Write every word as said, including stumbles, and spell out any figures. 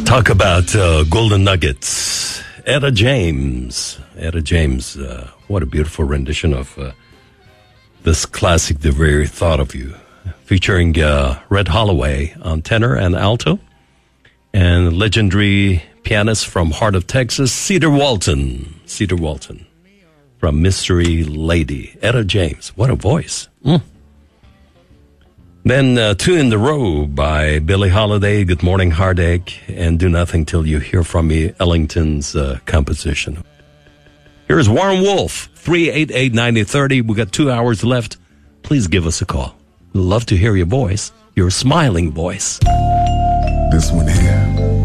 Talk about uh, golden nuggets. Etta James. Etta James, uh, what a beautiful rendition of uh, this classic, The Very Thought of You, featuring uh, Red Holloway on tenor and alto, and legendary pianist from Heart of Texas, Cedar Walton. Cedar Walton from Mystery Lady. Etta James, what a voice. Mm. Then uh, Two in the Row by Billie Holiday, Good Morning Heartache, and Do Nothing Till You Hear From Me, Ellington's uh, composition. Here's Warren Wolf, three eight eight, nine zero three zero. We got two hours left. Please give us a call. We'd love to hear your voice, your smiling voice. This one here